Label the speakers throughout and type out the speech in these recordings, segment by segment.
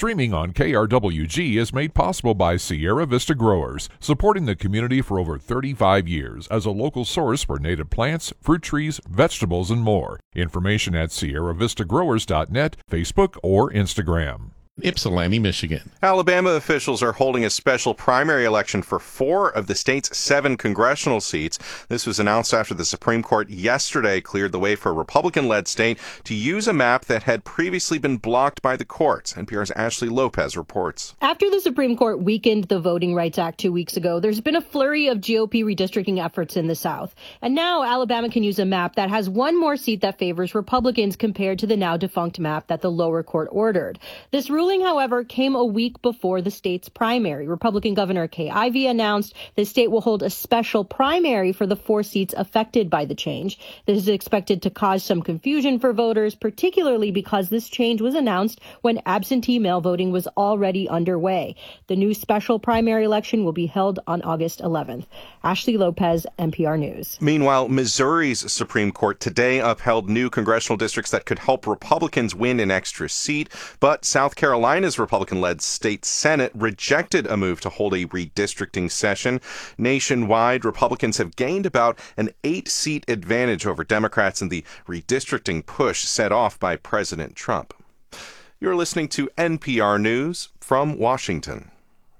Speaker 1: Streaming on KRWG is made possible by Sierra Vista Growers, supporting the community for over 35 years as a local source for native plants, fruit trees, vegetables, and more. Information at sierravistagrowers.net, Facebook, or Instagram.
Speaker 2: Ypsilanti, Michigan.
Speaker 3: Alabama officials are holding a special primary election for 4 of the state's 7 congressional seats. This was announced after the Supreme Court yesterday cleared the way for a Republican-led state to use a map that had previously been blocked by the courts. NPR's Ashley Lopez reports.
Speaker 4: After the Supreme Court weakened the Voting Rights Act 2 weeks ago, there's been a flurry of GOP redistricting efforts in the South. And now Alabama can use a map that has one more seat that favors Republicans compared to the now defunct map that the lower court ordered. This ruling, however, came a week before the state's primary. Republican Governor Kay Ivey announced the state will hold a special primary for the 4 seats affected by the change. This is expected to cause some confusion for voters, particularly because this change was announced when absentee mail voting was already underway. The new special primary election will be held on August 11th. Ashley Lopez, NPR News.
Speaker 3: Meanwhile, Missouri's Supreme Court today upheld new congressional districts that could help Republicans win an extra seat, but South Carolina's Republican-led state Senate rejected a move to hold a redistricting session. Nationwide, Republicans have gained about an 8-seat advantage over Democrats in the redistricting push set off by President Trump. You're listening to NPR News from Washington.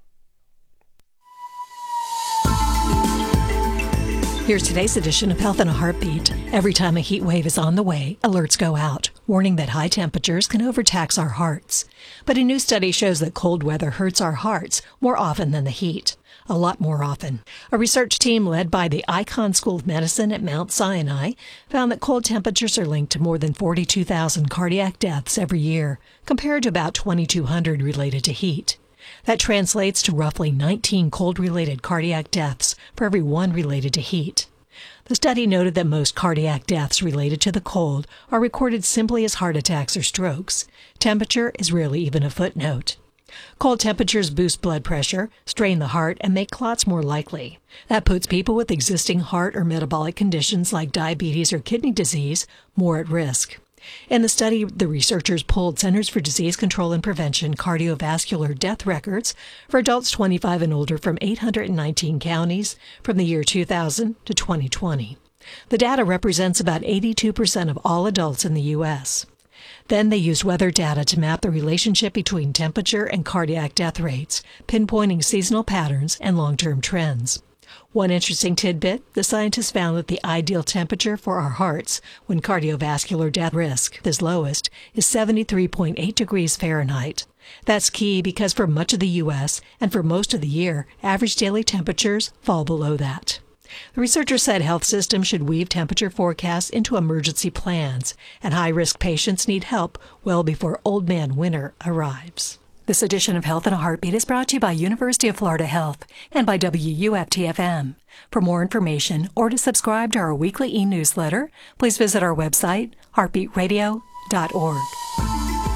Speaker 5: Here's today's edition of Health in a Heartbeat. Every time a heat wave is on the way, alerts go out, warning that high temperatures can overtax our hearts. But a new study shows that cold weather hurts our hearts more often than the heat. A lot more often. A research team led by the Icahn School of Medicine at Mount Sinai found that cold temperatures are linked to more than 42,000 cardiac deaths every year, compared to about 2,200 related to heat. That translates to roughly 19 cold-related cardiac deaths for every 1 related to heat. The study noted that most cardiac deaths related to the cold are recorded simply as heart attacks or strokes. Temperature is rarely even a footnote. Cold temperatures boost blood pressure, strain the heart, and make clots more likely. That puts people with existing heart or metabolic conditions like diabetes or kidney disease more at risk. In the study, the researchers pulled Centers for Disease Control and Prevention cardiovascular death records for adults 25 and older from 819 counties from the year 2000 to 2020. The data represents about 82% of all adults in the U.S. Then they used weather data to map the relationship between temperature and cardiac death rates, pinpointing seasonal patterns and long-term trends. One interesting tidbit, the scientists found that the ideal temperature for our hearts when cardiovascular death risk is lowest is 73.8 degrees Fahrenheit. That's key because for much of the U.S. and for most of the year, average daily temperatures fall below that. The researchers said health systems should weave temperature forecasts into emergency plans, and high-risk patients need help well before Old Man Winter arrives. This edition of Health in a Heartbeat is brought to you by University of Florida Health and by WUFT-FM. For more information or to subscribe to our weekly e-newsletter, please visit our website, heartbeatradio.org.